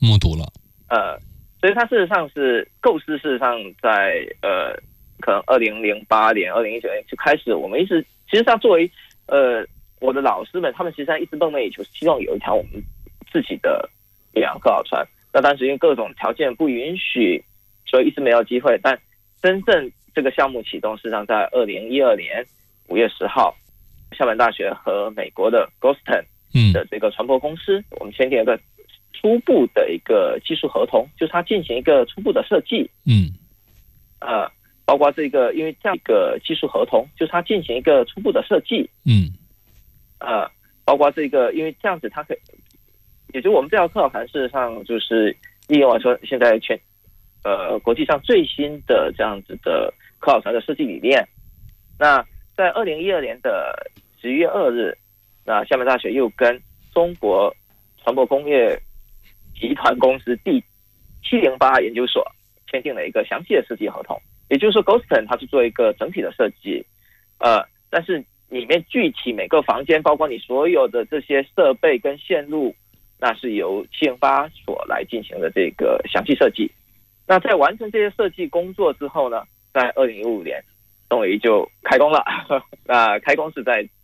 目睹了。 所以它事实上是构思，事实上在可能2008年、2019年就开始，我们一直其实上作为我的老师们，他们其实上一直梦寐以求，希望有一条我们自己的远洋科考船。那当时因为各种条件不允许，所以一直没有机会。但真正这个项目启动，事实上在2012年5月10号，厦门大学和美国的 Golston 的这个船舶公司，我们签订了一个初步的一个技术合同，就是它进行一个初步的设计。包括这个，因为这样一个技术合同，就是它进行一个初步的设计。包括这个，因为这样子它可以，也就是我们这条科考船事实上就是利用了说现在国际上最新的这样子的科考船的设计理念。那在2012年的10月2日，那厦门大学又跟中国船舶工业集团公司第708研究所签订了一个详细的设计合同。也就是说 Golston 它是做一个整体的设计，但是里面具体每个房间，包括你所有的这些设备跟线路，那是由708所来进行的这个详细设计。那在完成这些设计工作之后呢，在2015年终于就开工了。那开工是在